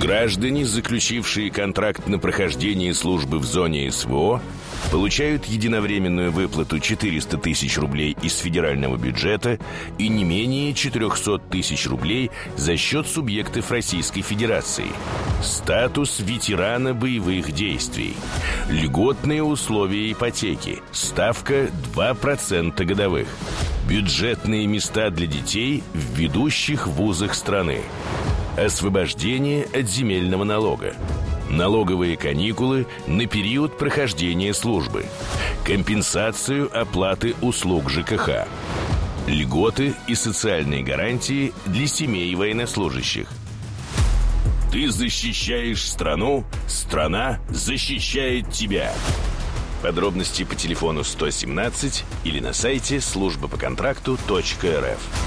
Граждане, заключившие контракт на прохождение службы в зоне СВО, получают единовременную выплату 400 тысяч рублей из федерального бюджета и не менее 400 тысяч рублей за счет субъектов Российской Федерации. Статус ветерана боевых действий. Льготные условия ипотеки. Ставка 2% годовых. Бюджетные места для детей в ведущих вузах страны. Освобождение от земельного налога. Налоговые каникулы на период прохождения службы. Компенсацию оплаты услуг ЖКХ. Льготы и социальные гарантии для семей военнослужащих. Ты защищаешь страну, страна защищает тебя. Подробности по телефону 117 или на сайте службапоконтракту.рф.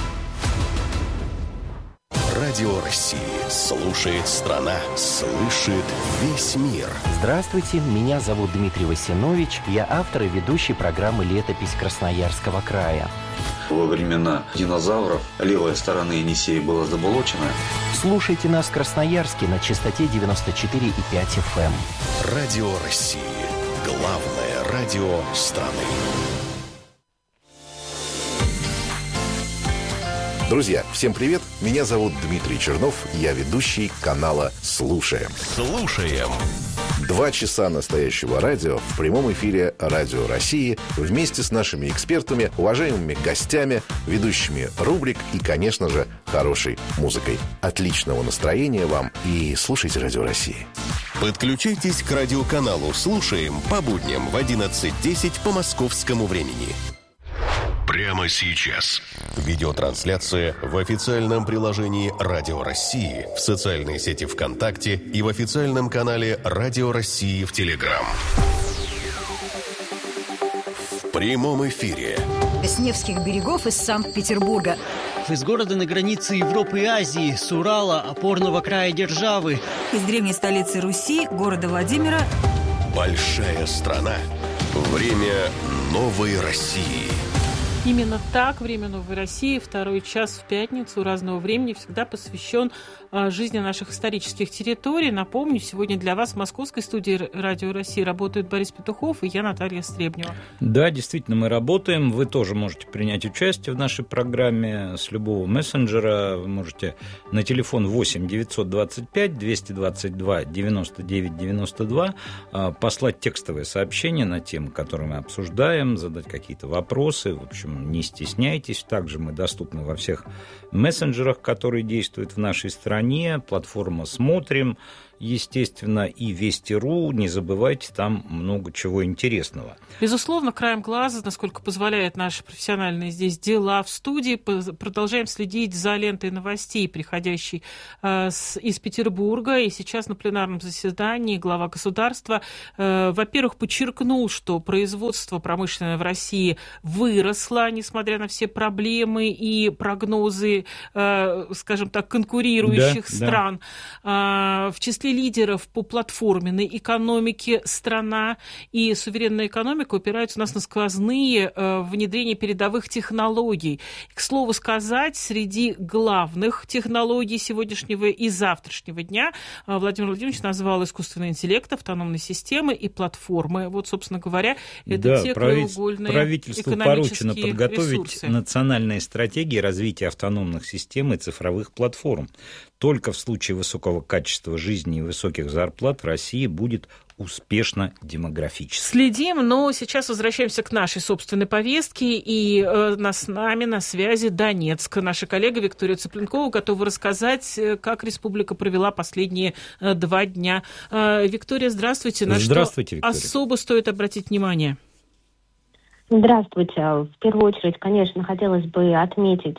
Радио России. Слушает страна. Слышит весь мир. Здравствуйте, меня зовут Дмитрий Васинович. Я автор и ведущий программы «Летопись Красноярского края». Во времена динозавров левая сторона Енисея была заболочена. Слушайте нас в Красноярске на частоте 94,5 FM. Радио России. Главное радио страны. Друзья, всем привет! Меня зовут Дмитрий Чернов, я ведущий канала «Слушаем». Слушаем. 2 часа настоящего радио в прямом эфире Радио России вместе с нашими экспертами, уважаемыми гостями, ведущими рубрик и, конечно же, хорошей музыкой. Отличного настроения вам и слушайте Радио России. Подключайтесь к радиоканалу «Слушаем» по будням в 11:10 по московскому времени. Прямо сейчас. Видеотрансляция в официальном приложении «Радио России», в социальной сети ВКонтакте и в официальном канале «Радио России» в Телеграм. В прямом эфире. С Невских берегов из Санкт-Петербурга. Из города на границе Европы и Азии, с Урала, опорного края державы. Из древней столицы Руси, города Владимира. Большая страна. Время новой России. Именно так «Время новой России», второй час в пятницу разного времени всегда посвящен жизни наших исторических территорий. Напомню, сегодня для вас в московской студии «Радио России» работают Борис Петухов и я, Наталья Стребнева. Да, действительно, мы работаем. Вы тоже можете принять участие в нашей программе с любого мессенджера. Вы можете на телефон 8 925 222 99 92 послать текстовое сообщение на темы, которые мы обсуждаем, задать какие-то вопросы. В общем, не стесняйтесь. Также мы доступны во всех мессенджерах, которые действуют в нашей стране. Платформа «Смотрим», естественно, и Вести.ру. Не забывайте, там много чего интересного. Безусловно, краем глаза, насколько позволяют наши профессиональные здесь дела в студии, продолжаем следить за лентой новостей, приходящей из Петербурга. И сейчас на пленарном заседании глава государства, во-первых, подчеркнул, что производство промышленное в России выросло, несмотря на все проблемы и прогнозы, скажем так, конкурирующих стран. В числе лидеров по платформенной экономике страна и суверенная экономика опираются у нас на сквозные внедрения передовых технологий. К слову сказать, среди главных технологий сегодняшнего и завтрашнего дня Владимир Владимирович назвал искусственный интеллект, автономные системы и платформы. Вот, собственно говоря, это те краеугольные правительству поручено подготовить ресурсы. Национальные стратегии развития автономных систем и цифровых платформ. Только в случае высокого качества жизни и высоких зарплат в России будет успешно демографически. Следим, но сейчас возвращаемся к нашей собственной повестке, и с нами на связи Донецк. Наша коллега Виктория Цыпленкова готова рассказать, как республика провела последние 2 дня. Виктория, здравствуйте. Здравствуйте, Виктория. Особо стоит обратить внимание? Здравствуйте. В первую очередь, конечно, хотелось бы отметить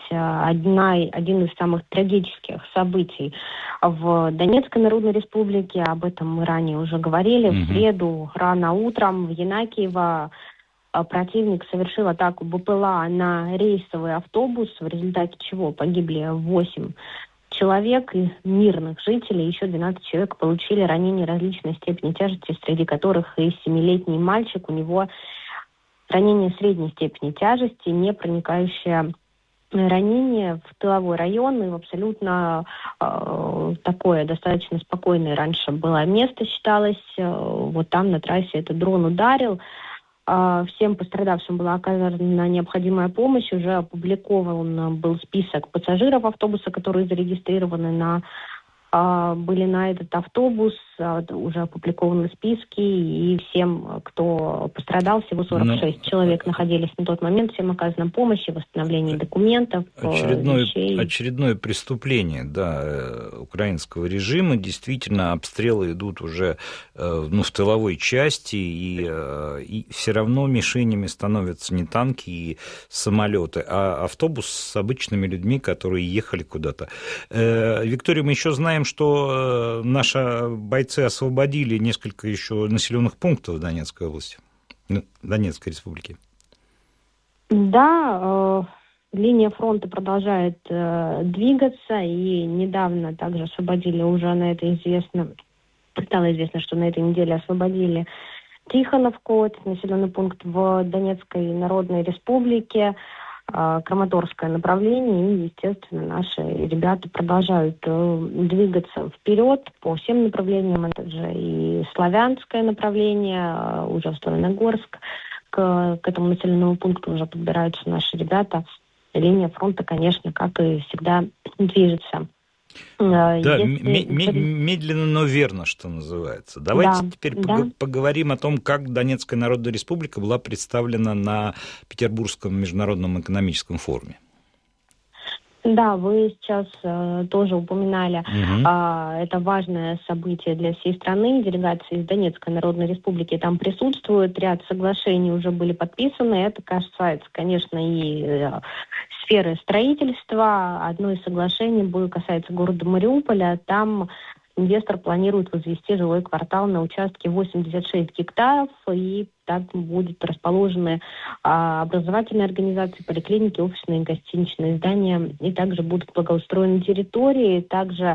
один из самых трагических событий в Донецкой Народной Республике. Об этом мы ранее уже говорили. В среду рано утром в Янакиево противник совершил атаку БПЛА на рейсовый автобус, в результате чего погибли 8 человек и мирных жителей. Еще 12 человек получили ранения различной степени тяжести, среди которых и 7-летний мальчик. У него ранение средней степени тяжести, не проникающее ранение в тыловой район, и в абсолютно такое достаточно спокойное раньше было место, считалось. Вот там на трассе этот дрон ударил. Всем пострадавшим была оказана необходимая помощь. Уже опубликован был список пассажиров автобуса, которые зарегистрированы были на этот автобус, уже опубликованы списки, и всем, кто пострадал, всего 46 человек находились на тот момент, всем оказана помощь и восстановление документов, очередное преступление, украинского режима. Действительно, обстрелы идут уже в тыловой части, и все равно мишенями становятся не танки и самолеты, а автобус с обычными людьми, которые ехали куда-то. Виктория, мы еще знаем, что наши бойцы освободили несколько еще населенных пунктов в Донецкой области, Донецкой республике. Да, линия фронта продолжает двигаться, и недавно также освободили уже стало известно, что на этой неделе освободили Тихоновку, это населенный пункт в Донецкой Народной Республике, Краматорское направление, и, естественно, наши ребята продолжают двигаться вперед по всем направлениям. Это же и Славянское направление, уже в сторону Горск. К этому населенному пункту уже подбираются наши ребята. Линия фронта, конечно, как и всегда, движется. Медленно, но верно, что называется. Давайте теперь поговорим о том, как Донецкая Народная Республика была представлена на Петербургском международном экономическом форуме. Да, вы сейчас тоже упоминали, это важное событие для всей страны. Делегации из Донецкой Народной Республики там присутствуют, ряд соглашений уже были подписаны. Это касается, конечно, и сферы строительства. Одно из соглашений касается города Мариуполя. Там инвестор планирует возвести жилой квартал на участке 86 гектаров, и так будут расположены образовательные организации, поликлиники, офисные и гостиничные здания, и также будут благоустроены территории. Также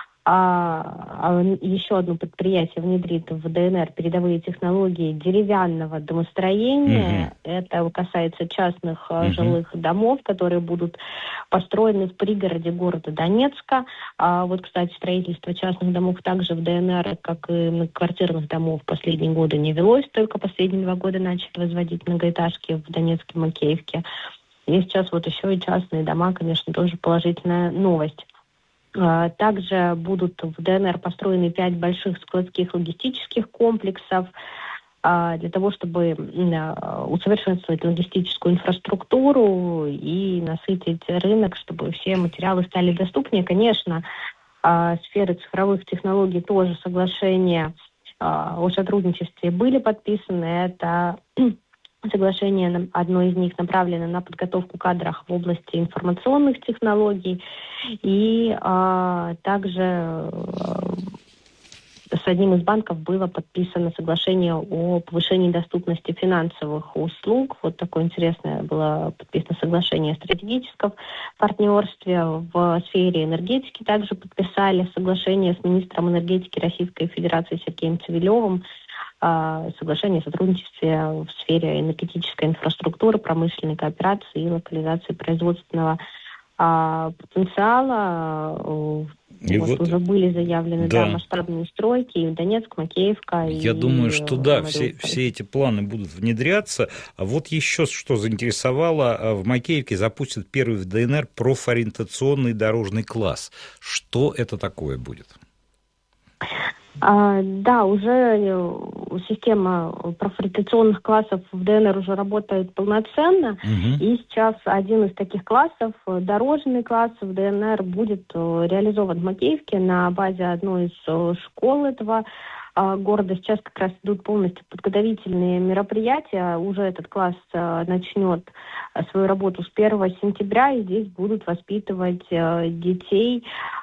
еще одно предприятие внедрит в ДНР передовые технологии деревянного домостроения. Это касается частных жилых домов, которые будут построены в пригороде города Донецка. Вот, кстати, строительство частных домов также в ДНР, как и многоквартирных домов, в последние годы не велось. Только последние 2 года начали возводить многоэтажки в Донецке, Макеевке. И сейчас вот еще и частные дома, конечно, тоже положительная новость. Также будут в ДНР построены 5 больших складских логистических комплексов для того, чтобы усовершенствовать логистическую инфраструктуру и насытить рынок, чтобы все материалы стали доступнее. Конечно, сферы цифровых технологий тоже соглашения о сотрудничестве были подписаны. Это соглашение, одно из них направлено на подготовку кадров в области информационных технологий. И также с одним из банков было подписано соглашение о повышении доступности финансовых услуг. Вот такое интересное было подписано соглашение о стратегическом партнерстве. В сфере энергетики также подписали соглашение с министром энергетики Российской Федерации Сергеем Цивилевым. Соглашение о сотрудничестве в сфере энергетической инфраструктуры, промышленной кооперации и локализации производственного потенциала. Вот уже были заявлены масштабные стройки и в Донецк, Макеевка. Я думаю, что все эти планы будут внедряться. А вот еще что заинтересовало, в Макеевке запустят первый в ДНР профориентационный дорожный класс. Что это такое будет? Да, уже система профориентационных классов в ДНР уже работает полноценно. И сейчас один из таких классов, дорожный класс в ДНР, будет реализован в Макеевке на базе одной из школ этого города. Сейчас как раз идут полностью подготовительные мероприятия. Уже этот класс начнет свою работу с 1 сентября, и здесь будут воспитывать детей,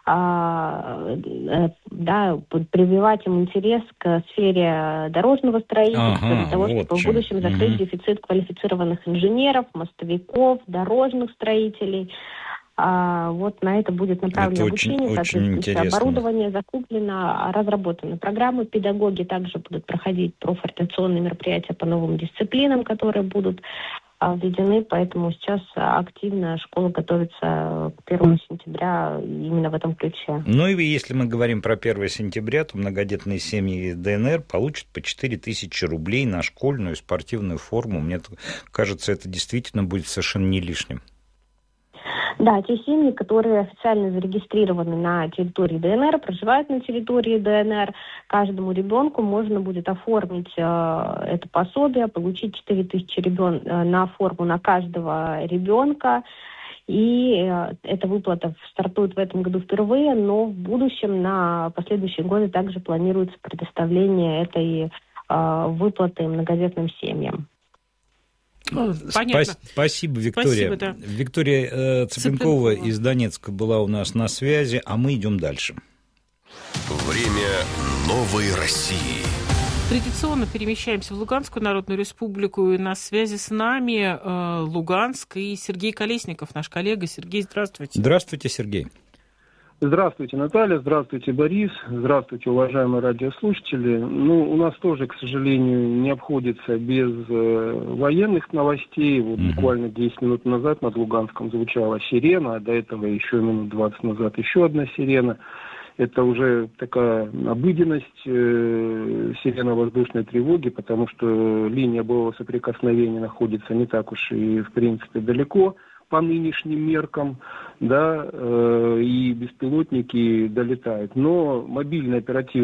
прививать им интерес к сфере дорожного строительства, для того, чтобы в будущем закрыть дефицит квалифицированных инженеров, мостовиков, дорожных строителей. Вот на это будет направлено обучение, соответственно, оборудование закуплено, разработаны программы, педагоги также будут проходить профориентационные мероприятия по новым дисциплинам, которые будут введены, поэтому сейчас активно школа готовится к 1 сентября именно в этом ключе. Ну и если мы говорим про 1 сентября, то многодетные семьи ДНР получат по 4000 рублей на школьную спортивную форму. Мне кажется, это действительно будет совершенно не лишним. Да, те семьи, которые официально зарегистрированы на территории ДНР, проживают на территории ДНР, каждому ребенку можно будет оформить это пособие, получить 4000 на форму на каждого ребенка. И эта выплата стартует в этом году впервые, но в будущем на последующие годы также планируется предоставление этой выплаты многодетным семьям. Понятно. Спасибо, Виктория. Спасибо, да. Виктория Цыпленкова из Донецка была у нас на связи, а мы идем дальше. Время новой России. Традиционно перемещаемся в Луганскую Народную Республику, и на связи с нами Луганск и Сергей Колесников, наш коллега. Сергей, здравствуйте. Здравствуйте, Сергей. Здравствуйте, Наталья, здравствуйте, Борис, здравствуйте, уважаемые радиослушатели. У нас тоже, к сожалению, не обходится без военных новостей. Вот буквально 10 минут назад над Луганском звучала сирена, а до этого еще минут 20 назад еще одна сирена. Это уже такая обыденность сирена воздушной тревоги, потому что линия боевого соприкосновения находится не так уж и, в принципе, далеко по нынешним меркам, да, и беспилотники долетают. Но мобильные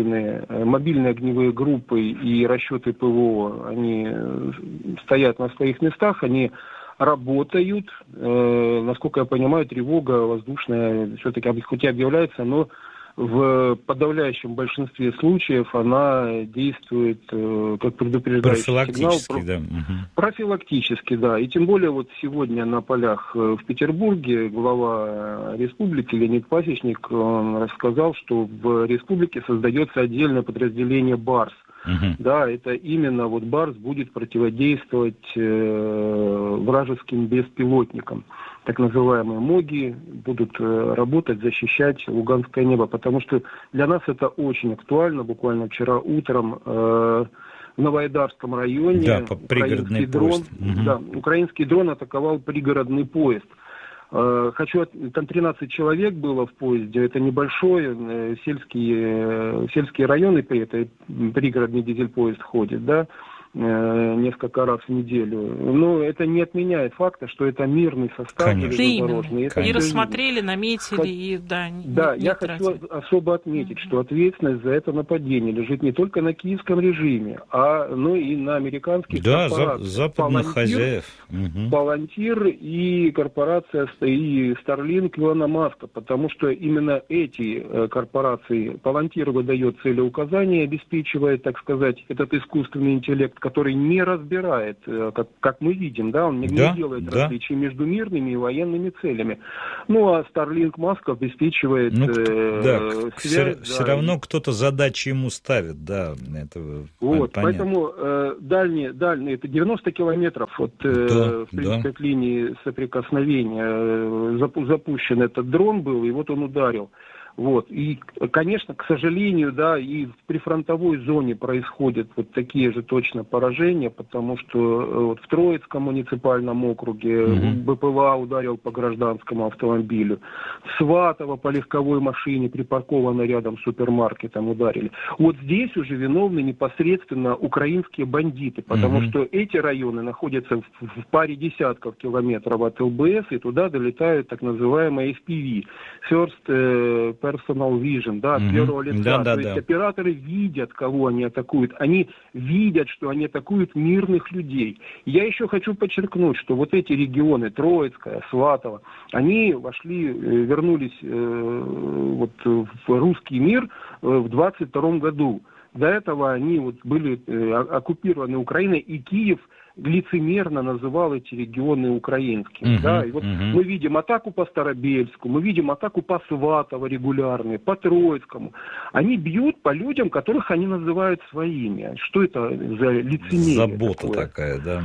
огневые группы и расчеты ПВО, они стоят на своих местах, они работают. Насколько я понимаю, тревога воздушная все-таки хоть и объявляется, но в подавляющем большинстве случаев она действует как предупреждающий профилактически, сигнал. Да. Профилактически, да. И тем более вот сегодня на полях в Петербурге глава республики Леонид Пасечник рассказал, что в республике создается отдельное подразделение БАРС. Да, это именно вот БАРС будет противодействовать вражеским беспилотникам. Так называемые МОГИ будут работать, защищать луганское небо, потому что для нас это очень актуально. Буквально вчера утром в Новоайдарском районе украинский дрон атаковал пригородный поезд. Там 13 человек было в поезде, это небольшой, сельские районы, пригородный дизель-поезд ходит, да, несколько раз в неделю. Но это не отменяет факта, что это мирный состав железнодорожный. И рассмотрели, наметили, я хочу особо отметить, что ответственность за это нападение лежит не только на киевском режиме, но и на американских корпорациях. Западных хозяев. Palantir и корпорация и Starlink Илона Маска, потому что именно эти корпорации, Palantir выдает целеуказания, обеспечивает, так сказать, этот искусственный интеллект, который не разбирает, как мы видим, да, он не делает различий между мирными и военными целями. А Starlink Musk обеспечивает связь. Все равно кто-то задачи ему ставит, да. Это поэтому дальние, это 90 километров от линии соприкосновения запущен этот дрон был, и вот он ударил. И, конечно, к сожалению, и в прифронтовой зоне происходят вот такие же точно поражения, потому что в Троицком муниципальном округе БПЛА ударил по гражданскому автомобилю, в Сватово по легковой машине, припаркованной рядом с супермаркетом, ударили. Вот здесь уже виновны непосредственно украинские бандиты, потому что эти районы находятся в паре десятков километров от ЛБС, и туда долетают так называемые FPV, First Personal Vision, от первого лица. То есть операторы видят, кого они атакуют. Они видят, что они атакуют мирных людей. Я еще хочу подчеркнуть, что вот эти регионы, Троицкая, Сватово, они вернулись в русский мир в 22 году. До этого они были оккупированы Украиной, и Киев лицемерно называл эти регионы украинскими. И вот мы видим атаку по Старобельску, мы видим атаку по Сватово регулярные, по Троицкому. Они бьют по людям, которых они называют своими. Что это за лицемерие? Забота такая, да.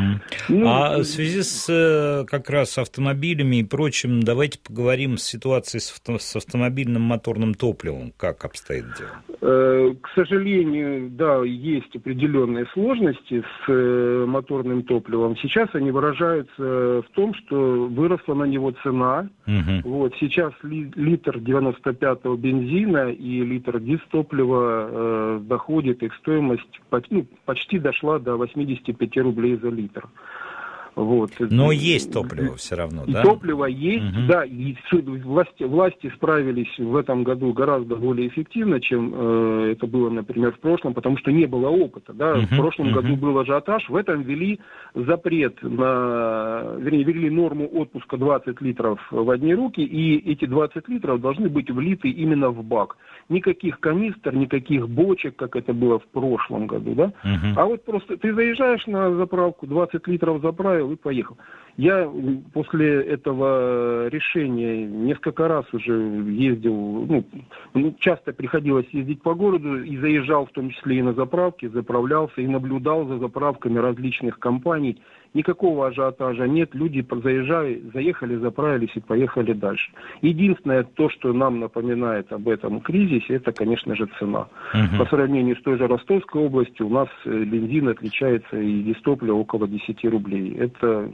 В связи с как раз автомобилями и прочим, давайте поговорим с ситуацией с автомобильным моторным топливом. Как обстоит дело? К сожалению, да, есть определенные сложности с моторным топливом. Сейчас они выражаются в том, что выросла на него цена. Вот, сейчас литр 95-го бензина и литр дизтоплива доходит, их стоимость почти дошла до 85 рублей за литр. Вот. Но есть топливо все равно, да? Топливо есть, да, и власти справились в этом году гораздо более эффективно, чем это было, например, в прошлом, потому что не было опыта, да. В прошлом году был ажиотаж, в этом ввели запрет ввели норму отпуска 20 литров в одни руки, и эти 20 литров должны быть влиты именно в бак. Никаких канистр, никаких бочек, как это было в прошлом году, да. А вот просто ты заезжаешь на заправку, 20 литров заправил и поехал. Я после этого решения несколько раз уже ездил, часто приходилось ездить по городу и заезжал в том числе и на заправки, заправлялся и наблюдал за заправками различных компаний. Никакого ажиотажа нет, люди заехали, заправились и поехали дальше. Единственное, то, что нам напоминает об этом кризисе, это, конечно же, цена. По сравнению с той же Ростовской областью, у нас бензин отличается и дизтопливо около 10 рублей. Это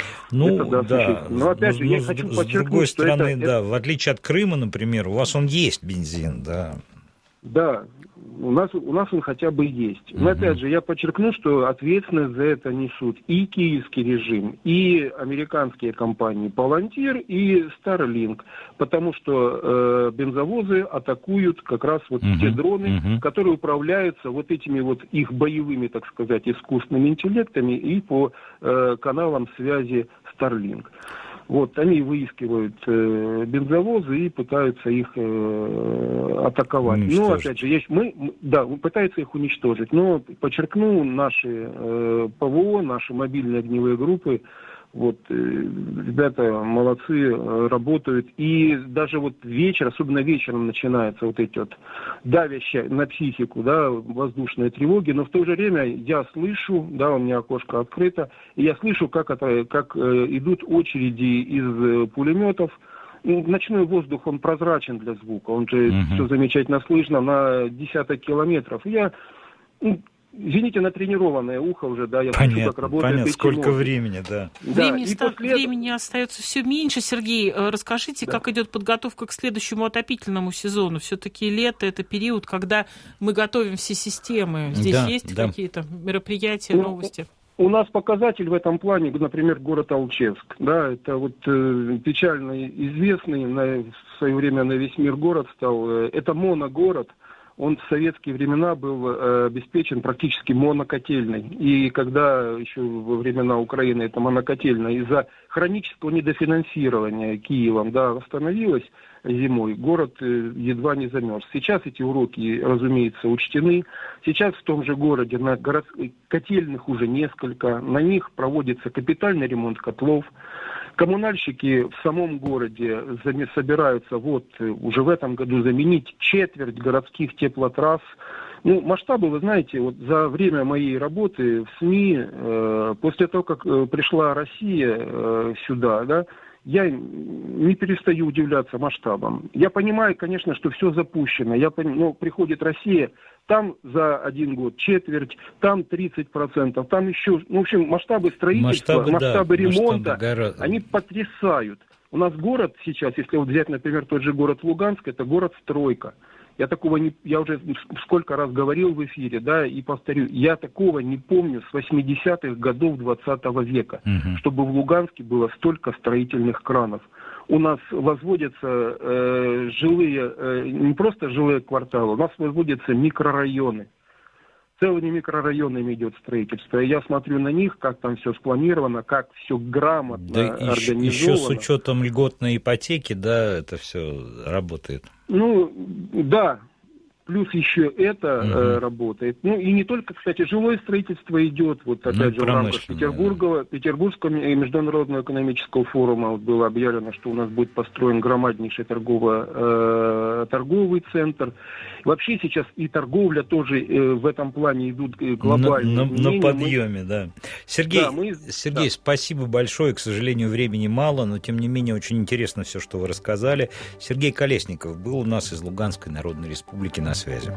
да. Но опять же, я хочу подчеркнуть, с другой стороны, в отличие от Крыма, например, у вас он есть бензин, да. Да, у нас он хотя бы есть. Но опять же, я подчеркну, что ответственность за это несут и киевский режим, и американские компании Palantir и Starlink, потому что бензовозы атакуют как раз вот те дроны, которые управляются вот этими вот их боевыми, так сказать, искусственными интеллектами и по каналам связи Starlink. Вот, они выискивают бензовозы и пытаются их атаковать. Но, опять же, пытаются их уничтожить. Но, подчеркну, наши ПВО, наши мобильные огневые группы, ребята молодцы, работают. И даже особенно вечером начинаются вот эти вот давящие на психику, воздушные тревоги. Но в то же время я слышу, у меня окошко открыто, и я слышу, как идут очереди из пулеметов. Ночной воздух, он прозрачен для звука, он же все замечательно слышно на десяток километров. Извините, натренированное ухо уже, я слышу, как работает эти сколько времени, Времени остается все меньше. Сергей, расскажите, как идет подготовка к следующему отопительному сезону? Все-таки лето – это период, когда мы готовим все системы. Здесь есть какие-то мероприятия, новости? У нас показатель в этом плане, например, город Алчевск. Это печально известный в свое время на весь мир город стал. Это моногород. Он в советские времена был обеспечен практически монокотельной. И когда еще во времена Украины эта монокотельная из-за хронического недофинансирования Киевом восстановилась зимой, город едва не замерз. Сейчас эти уроки, разумеется, учтены. Сейчас в том же городе котельных уже несколько. На них проводится капитальный ремонт котлов. Коммунальщики в самом городе собираются уже в этом году заменить четверть городских теплотрасс. Масштабы, вы знаете, за время моей работы в СМИ, после того, как пришла Россия сюда, я не перестаю удивляться масштабам. Я понимаю, конечно, что все запущено. Но приходит Россия, там за один год четверть, там 30%, там еще... в общем, масштабы строительства, масштабы ремонта, они потрясают. У нас город сейчас, если взять, например, тот же город Луганск, это город-стройка. Я уже сколько раз говорил в эфире, и повторю, я такого не помню с 80-х годов 20 века, чтобы в Луганске было столько строительных кранов. У нас возводятся не просто жилые кварталы, у нас возводятся микрорайоны. Целыми микрорайонами идет строительство. Я смотрю на них, как там все спланировано, как все грамотно организовано. Еще с учетом льготной ипотеки, это все работает. Плюс еще это работает. И не только, кстати, жилое строительство идет, опять же, в рамках Петербургского международного экономического форума было объявлено, что у нас будет построен громаднейший торговый центр. Вообще сейчас и торговля тоже в этом плане идут глобально. На подъеме, да. Сергей, спасибо большое. К сожалению, времени мало, но тем не менее очень интересно все, что вы рассказали. Сергей Колесников был у нас из Луганской Народной Республики на связи.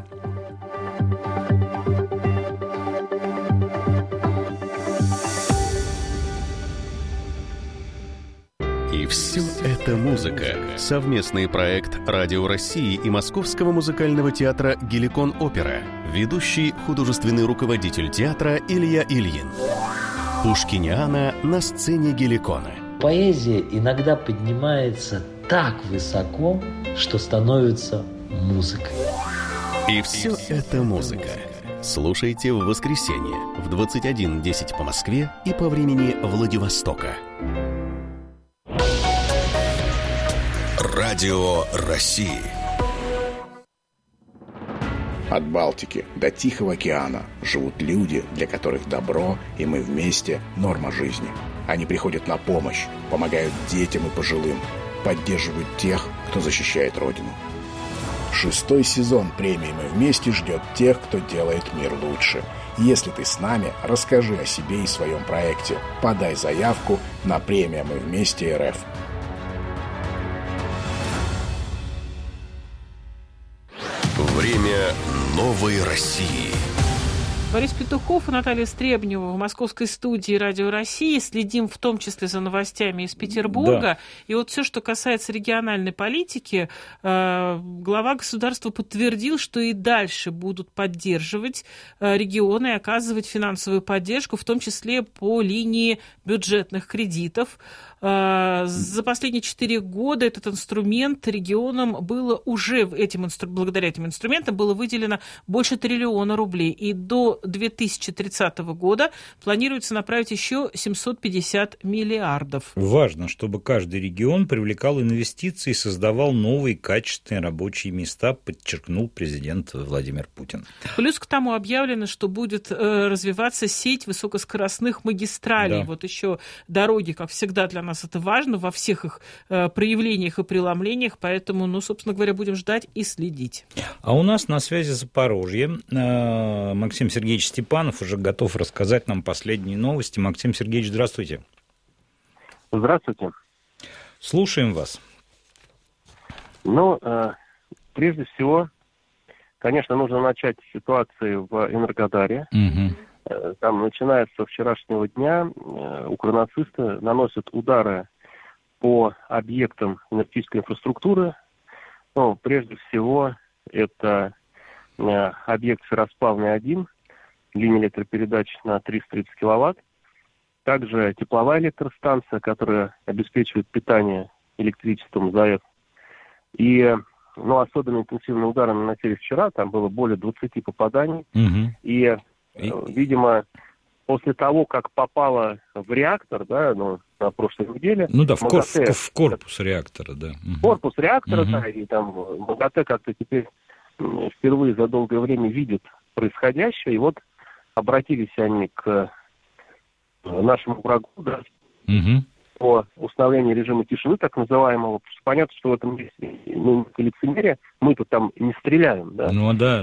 И все это музыка. Совместный проект Радио России и Московского музыкального театра «Геликон Опера». Ведущий художественный руководитель театра Илья Ильин. Пушкиниана на сцене Геликона. Поэзия иногда поднимается так высоко, что становится музыкой. И все это музыка. Слушайте в воскресенье в 21:10 по Москве и по времени Владивостока. Радио России. От Балтики до Тихого океана живут люди, для которых добро и мы вместе – норма жизни. Они приходят на помощь, помогают детям и пожилым, поддерживают тех, кто защищает Родину. 6-й сезон премии «Мы вместе» ждет тех, кто делает мир лучше. Если ты с нами, расскажи о себе и своем проекте. Подай заявку на премию «Мы вместе РФ». Время новой России. Борис Петухов и Наталья Стребнева в московской студии Радио России. Следим в том числе за новостями из Петербурга. Да. И вот все, что касается региональной политики, глава государства подтвердил, что и дальше будут поддерживать регионы и оказывать финансовую поддержку, в том числе по линии бюджетных кредитов. За последние 4 года этот инструмент регионам было уже, благодаря этим инструментам было выделено больше 1 триллиона рублей. И до 2030 года планируется направить еще 750 миллиардов. Важно, чтобы каждый регион привлекал инвестиции и создавал новые качественные рабочие места, подчеркнул президент Владимир Путин. Плюс к тому объявлено, что будет развиваться сеть высокоскоростных магистралей. Да. Вот еще дороги, как всегда, для нас это важно во всех их проявлениях и преломлениях, поэтому, собственно говоря, будем ждать и следить. А у нас на связи Запорожье. Максим Сергеевич Степанов уже готов рассказать нам последние новости. Максим Сергеевич, здравствуйте. Здравствуйте. Слушаем вас. Прежде всего, конечно, нужно начать с ситуации в Энергодаре. Угу. Там, начиная со вчерашнего дня, укронацисты наносят удары по объектам энергетической инфраструктуры. Прежде всего, это объект Сыросплавный-1, линия электропередач на 330 киловатт. Также тепловая электростанция, которая обеспечивает питание электричеством ЗАЭС. И особенно интенсивные удары наносили вчера, там было более 20 попаданий. Угу. И, видимо, после того, как попало в реактор, на прошлой неделе... в корпус реактора, да. Угу. Корпус реактора, да, и там МАГАТЭ как-то теперь впервые за долгое время видит происходящее, и вот обратились они к нашему врагу, да, по установлению режима тишины, так называемого, потому что понятно, что в этом есть лицемерие, мы-то там не стреляем, да.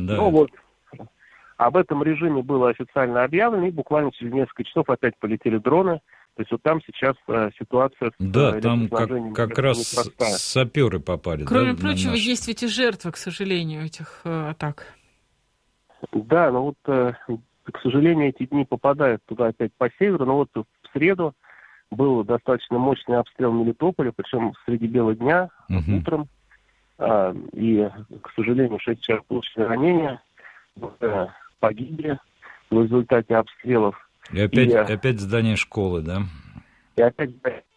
Об этом режиме было официально объявлено, и буквально через несколько часов опять полетели дроны. То есть там сейчас ситуация... Да, там как раз саперы попали. Кроме прочего, есть ведь и жертвы, к сожалению, этих атак. Да, к сожалению, эти дни попадают туда опять по северу. Но в среду был достаточно мощный обстрел Мелитополя, причем среди бела дня, утром. И, к сожалению, 6 человек получили ранения, погибли в результате обстрелов. И опять здание школы, да? И опять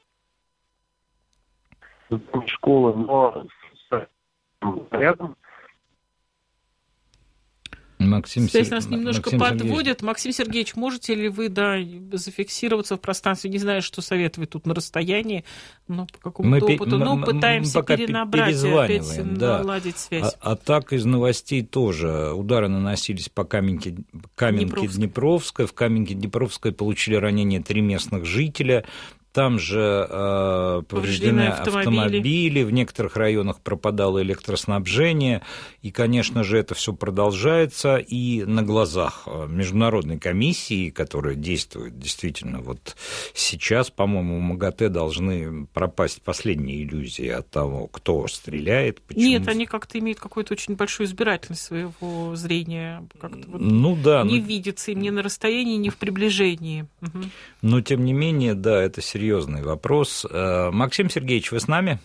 здание школы, но рядом. Связь нас немножко подводит. Максим Сергеевич, можете ли вы зафиксироваться в пространстве? Не знаю, что советовать тут на расстоянии, но по какому-то опыту. Пытаемся перенабрать и опять наладить связь. А так из новостей тоже. Удары наносились по Каменке Днепровской. В Каменке Днепровской получили ранения 3 местных жителя. там же повреждены автомобили, в некоторых районах пропадало электроснабжение, и, конечно же, это все продолжается, и на глазах международной комиссии, которая действует действительно, вот сейчас, по-моему, в МАГАТЭ должны пропасть последние иллюзии от того, кто стреляет, почему. Нет, они как-то имеют какую-то очень большую избирательность своего зрения, как-то вот не видится им ни на расстоянии, ни в приближении. Угу. Но, тем не менее, да, это серьезный вопрос. Максим Сергеевич, вы с нами?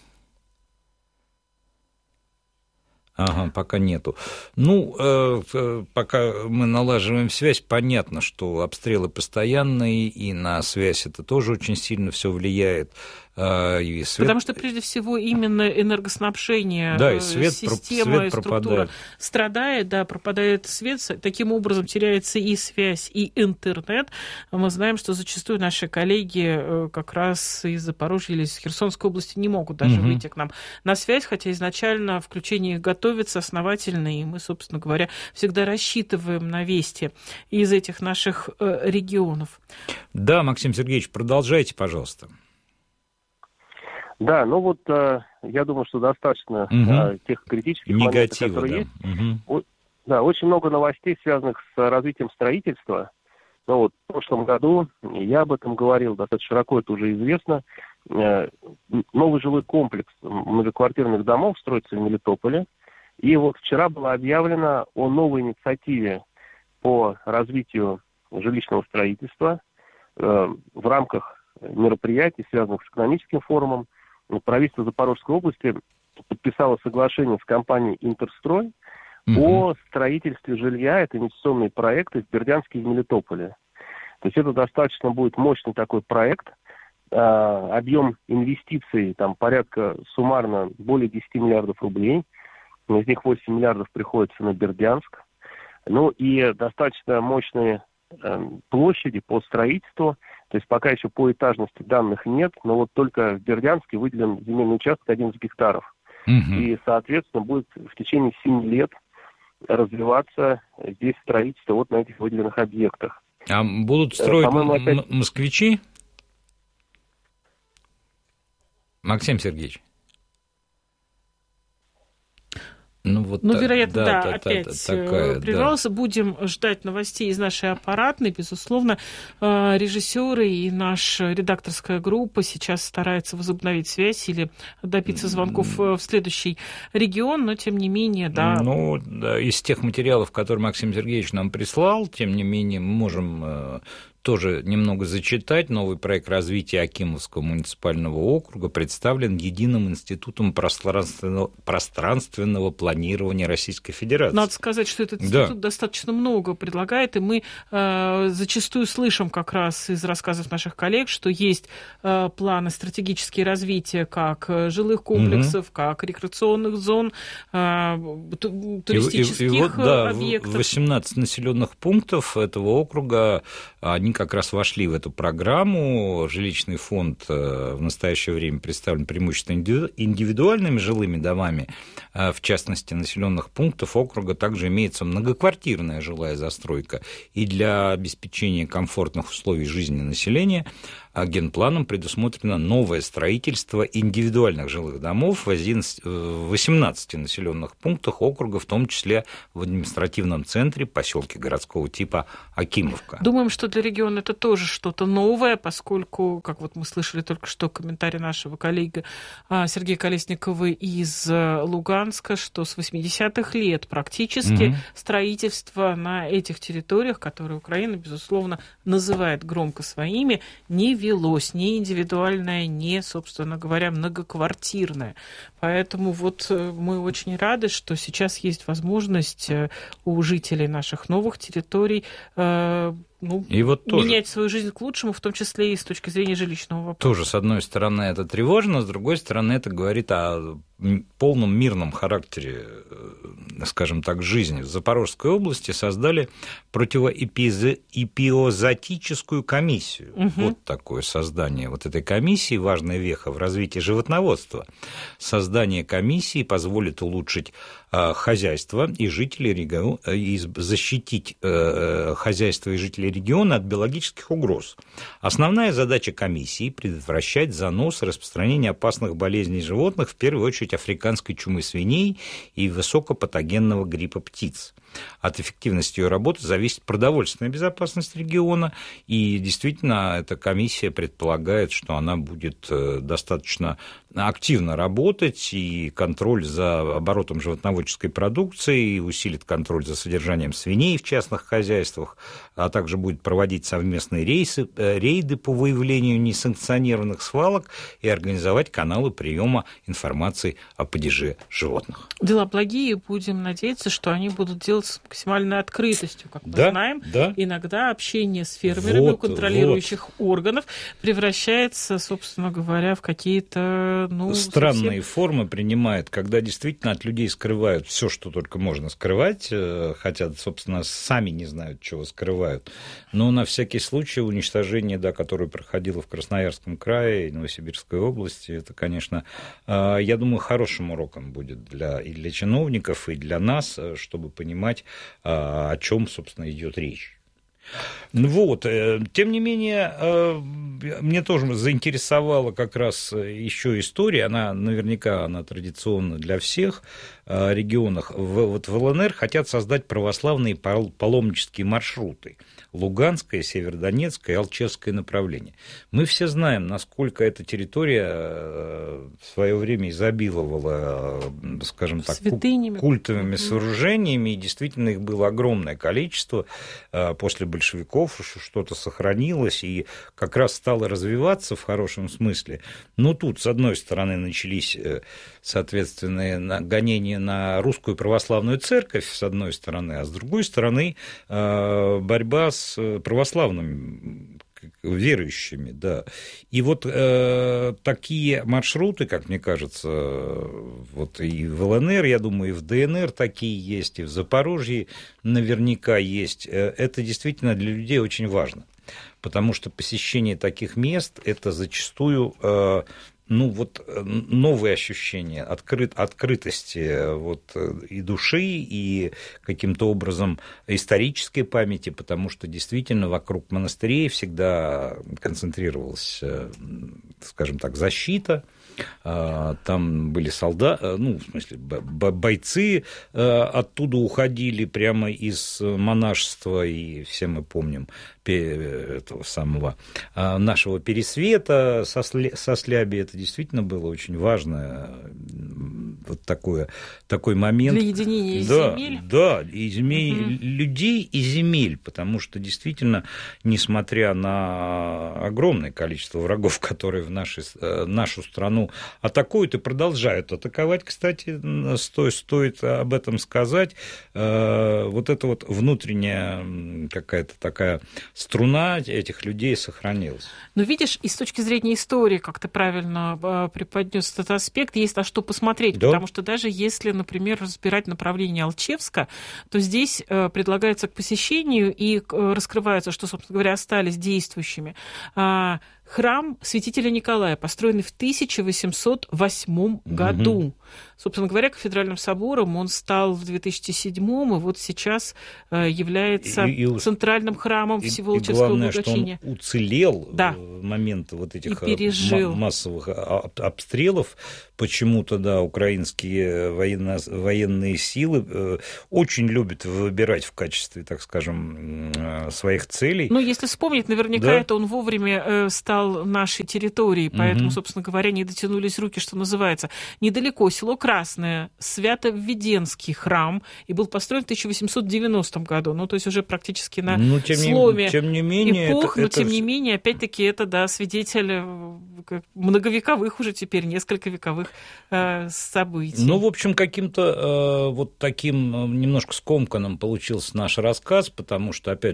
Ага, пока нету. Ну, пока мы налаживаем связь, понятно, что обстрелы постоянные, и на связь это тоже очень сильно все влияет. И свет... Потому что, прежде всего, именно энергоснабжение, и свет, система, свет структура страдает, пропадает свет, таким образом теряется и связь, и интернет. Мы знаем, что зачастую наши коллеги как раз из Запорожья или из Херсонской области не могут даже выйти к нам на связь, хотя изначально включение их готовится основательно, и мы, собственно говоря, всегда рассчитываем на вести из этих наших регионов. Да, Максим Сергеевич, продолжайте, пожалуйста. Да, ну вот я думаю, что достаточно тех критических моментов, которые есть. Да, очень много новостей, связанных с развитием строительства. Ну вот в прошлом году, я об этом говорил, достаточно широко это уже известно, новый жилой комплекс многоквартирных домов строится в Мелитополе. И вот вчера было объявлено о новой инициативе по развитию жилищного строительства в рамках мероприятий, связанных с экономическим форумом. Правительство Запорожской области подписало соглашение с компанией «Интерстрой» о строительстве жилья, это инвестиционные проекты в Бердянске и в Мелитополе. То есть это достаточно будет мощный такой проект. Объем инвестиций там порядка суммарно более 10 миллиардов рублей. Из них 8 миллиардов приходится на Бердянск. Ну и достаточно мощные площади по строительству. То есть пока еще по этажности данных нет, но вот только в Бердянске выделен земельный участок 11 гектаров. И, соответственно, будет в течение 7 лет развиваться здесь строительство вот на этих выделенных объектах. А будут строить москвичи? Максим Сергеевич? Вероятно, опять прервался. Будем ждать новостей из нашей аппаратной. Безусловно, режиссеры и наша редакторская группа сейчас стараются возобновить связь или добиться звонков в следующий регион, но тем не менее, из тех материалов, которые Максим Сергеевич нам прислал, тем не менее, мы можем тоже немного зачитать. Новый проект развития Акимовского муниципального округа представлен Единым институтом пространственного планирования Российской Федерации. Надо сказать, что этот институт достаточно много предлагает, и мы зачастую слышим как раз из рассказов наших коллег, что есть планы стратегические развития как жилых комплексов, как рекреационных зон, туристических объектов. 18 населенных пунктов этого округа, они как раз вошли в эту программу. Жилищный фонд в настоящее время представлен преимущественно индивидуальными жилыми домами. В частности, населенных пунктов округа также имеется многоквартирная жилая застройка. И для обеспечения комфортных условий жизни населения генпланом предусмотрено новое строительство индивидуальных жилых домов в 18 населенных пунктах округа, в том числе в административном центре поселке городского типа Акимовка. Думаем, что для региона это тоже что-то новое, поскольку, как вот мы слышали только что комментарий нашего коллеги Сергея Колесникова из Луганска, что с 80-х лет практически строительство на этих территориях, которые Украина, безусловно, называет громко своими, не велось, не индивидуальное, не, собственно говоря, многоквартирное. Поэтому вот мы очень рады, что сейчас есть возможность у жителей наших новых территорий менять свою жизнь к лучшему, в том числе и с точки зрения жилищного вопроса. Тоже, с одной стороны, это тревожно, с другой стороны, это говорит о полном мирном характере, скажем так, жизни в Запорожской области создали противоэпизоотическую комиссию. Вот такое создание вот этой комиссии, важная веха в развитии животноводства. Создание комиссии позволит улучшить хозяйство и жителей региона, и защитить хозяйство и жителей региона от биологических угроз. Основная задача комиссии – предотвращать занос и распространение опасных болезней животных, в первую очередь африканской чумы свиней и высокопатогенного гриппа птиц. От эффективности ее работы зависит продовольственная безопасность региона, и действительно эта комиссия предполагает, что она будет достаточно активно работать, и контроль за оборотом животноводческой продукции, и усилит контроль за содержанием свиней в частных хозяйствах, а также будет проводить совместные рейды по выявлению несанкционированных свалок и организовать каналы приема информации о падеже животных. Дела благие, будем надеяться, что они будут делать с максимальной открытостью, как мы знаем. Да. Иногда общение с фермерами у контролирующих органов превращается, собственно говоря, в какие-то странные формы принимает, когда действительно от людей скрывают все, что только можно скрывать, хотя, собственно, сами не знают, чего скрывают. Но на всякий случай уничтожение, которое проходило в Красноярском крае и Новосибирской области, это, конечно, я думаю, хорошим уроком будет и для чиновников, и для нас, чтобы понимать, о чем, собственно, идет речь. Тем не менее, мне тоже заинтересовала как раз еще история, она традиционна для всех регионах. В ЛНР хотят создать православные паломнические маршруты. Луганское, Северодонецкое и Алчевское направление. Мы все знаем, насколько эта территория в свое время изобиловала, скажем так, культовыми сооружениями, и действительно их было огромное количество. После большевиков что-то сохранилось и как раз стало развиваться в хорошем смысле. Но тут, с одной стороны, начались соответственные гонения на русскую православную церковь, с одной стороны, а с другой стороны, борьба с православными верующими, да. И такие маршруты, как мне кажется, и в ЛНР, я думаю, и в ДНР такие есть, и в Запорожье наверняка есть. Это действительно для людей очень важно, потому что посещение таких мест – это зачастую новые ощущения открытости и души, и каким-то образом исторической памяти, потому что действительно вокруг монастырей всегда концентрировалась, скажем так, защита. Там были солдаты, бойцы оттуда уходили прямо из монашества, и все мы помним этого самого нашего Пересвета со Сляби. Это действительно было очень важно, такой момент. Для единения земель. Да, людей и земель, потому что действительно, несмотря на огромное количество врагов, которые в нашу страну атакуют и продолжают атаковать, кстати, стоит об этом сказать, эта внутренняя какая-то такая струна этих людей сохранилась. Но видишь, и с точки зрения истории, как ты правильно преподнес этот аспект, есть на что посмотреть, потому что даже если, например, разбирать направление Алчевска, то здесь предлагается к посещению и раскрывается, что, собственно говоря, остались действующими. Храм святителя Николая, построенный в 1808 году. Собственно говоря, кафедральным собором он стал в 2007-м, и сейчас является центральным храмом Всеволжского благочиния. Что он уцелел в момент этих массовых обстрелов. Почему-то, украинские военные силы очень любят выбирать в качестве, так скажем, своих целей. Если вспомнить, наверняка это он вовремя стал нашей территорией, поэтому, собственно говоря, не дотянулись руки, что называется. Недалеко село Красное, Свято-Введенский храм, и был построен в 1890 году, то есть уже практически на сломе эпох, но тем не менее, опять-таки, это, свидетель многовековых уже теперь, несколько вековых событий. В общем, каким-то таким немножко скомканным получился наш рассказ, потому что, опять же,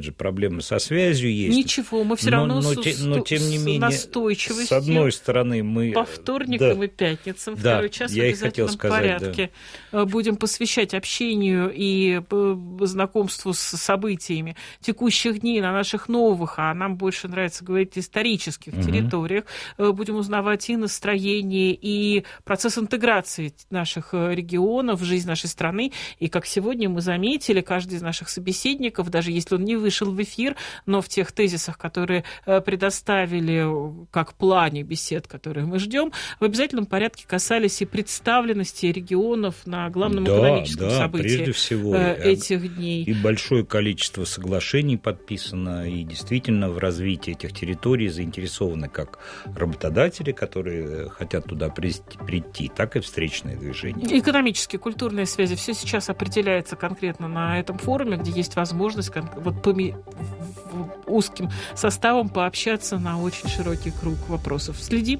же, проблемы со связью есть. Ничего, мы все равно но тем не менее, настойчивостью с одной стороны, мы... По вторникам и пятницам второй час в обязательном порядке будем посвящать общению и знакомству с событиями текущих дней на наших новых, а нам больше нравится говорить, исторических территориях. Будем узнавать и настроение, и процесс интеграции наших регионов в жизнь нашей страны. И как сегодня мы заметили, каждый из наших собеседников, даже если он не вышел в эфир, но в тех тезисах, которые предоставили как плане бесед, которые мы ждем, в обязательном порядке касались и представленности регионов на главном экономическом событии прежде всего, этих дней. И большое количество соглашений подписано, и действительно в развитии этих территорий заинтересованы как работодатели, которые хотят туда прийти, так и встречные движения. Экономические, культурные связи, все сейчас определяется конкретно на этом форуме, где есть возможность вот узким составом пообщаться на очень широкий круг вопросов. Следим.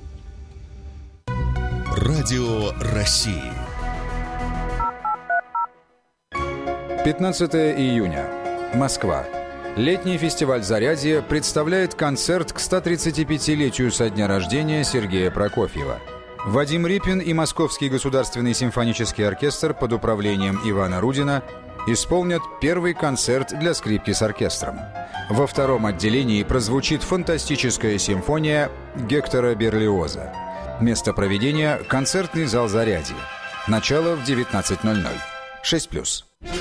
Радио России. 15 июня. Москва. Летний фестиваль «Зарядье» представляет концерт к 135-летию со дня рождения Сергея Прокофьева. Вадим Рипин и Московский государственный симфонический оркестр под управлением Ивана Рудина исполнят первый концерт для скрипки с оркестром. Во втором отделении прозвучит фантастическая симфония Гектора Берлиоза. Место проведения – концертный зал «Зарядье». Начало в 19:00. 6+.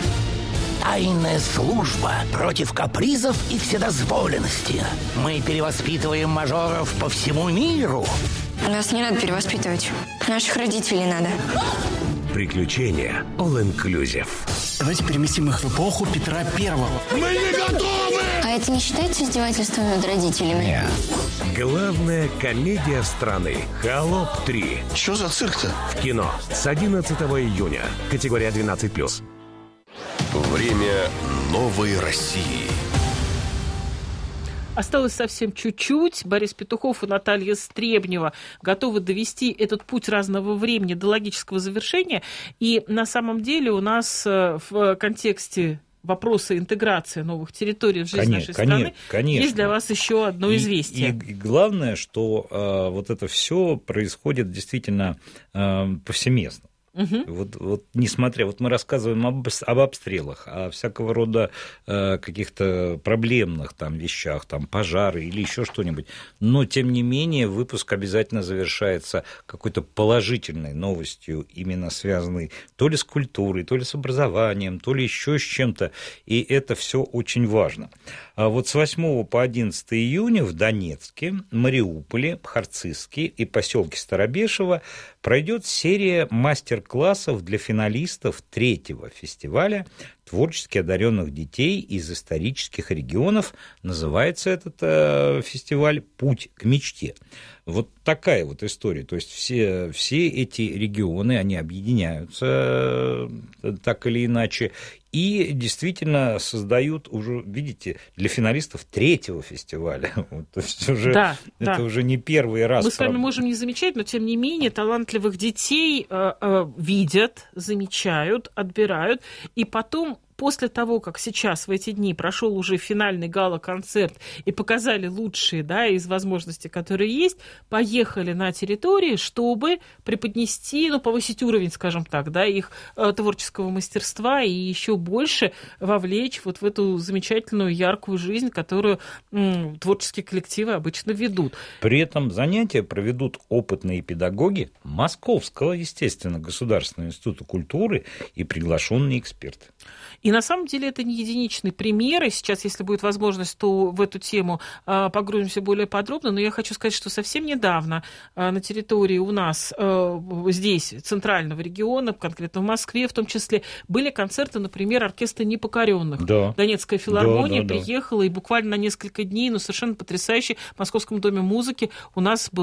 Тайная служба против капризов и вседозволенности. Мы перевоспитываем мажоров по всему миру. Нас не надо перевоспитывать. Наших родителей надо. Приключения All Inclusive. Давайте переместим их в эпоху Петра Первого. Мы не готовы! А это не считается издевательством над родителями? Нет. Главная комедия страны. «Холоп 3». Что за цирк-то? В кино с 11 июня. Категория 12+. Время новой России. Осталось совсем чуть-чуть. Борис Петухов и Наталья Стребнева готовы довести этот путь разного времени до логического завершения. И на самом деле у нас в контексте вопроса интеграции новых территорий в жизнь нашей страны есть для вас еще одно известие. И главное, что вот это все происходит действительно повсеместно. Вот несмотря, мы рассказываем об обстрелах, о всякого рода каких-то проблемных там вещах, там пожары или еще что-нибудь, но тем не менее выпуск обязательно завершается какой-то положительной новостью, именно связанной то ли с культурой, то ли с образованием, то ли еще с чем-то, и это все очень важно. А вот с 8 по 11 июня в Донецке, Мариуполе, Харцизске и поселке Старобешево пройдет серия мастер-классов для финалистов 3-го фестиваля творчески одаренных детей из исторических регионов. Называется этот фестиваль «Путь к мечте». Вот такая вот история. То есть все эти регионы, они объединяются так или иначе и действительно создают уже, видите, для финалистов 3-го фестиваля. То есть уже, это уже не первый раз. Мы с вами можем не замечать, но тем не менее талантливых детей видят, замечают, отбирают, и потом после того, как сейчас в эти дни прошел уже финальный гала-концерт и показали лучшие из возможностей, которые есть, поехали на территории, чтобы преподнести, повысить уровень, скажем так, их творческого мастерства и еще больше вовлечь вот в эту замечательную, яркую жизнь, которую творческие коллективы обычно ведут. При этом занятия проведут опытные педагоги Московского, естественно, Государственного института культуры и приглашенные эксперты. И на самом деле это не единичный пример, и сейчас, если будет возможность, то в эту тему погрузимся более подробно, но я хочу сказать, что совсем недавно на территории у нас здесь, центрального региона, конкретно в Москве в том числе, были концерты, например, оркестра непокоренных. Да. Донецкая филармония приехала, и буквально на несколько дней, совершенно потрясающе, в Московском доме музыки у нас был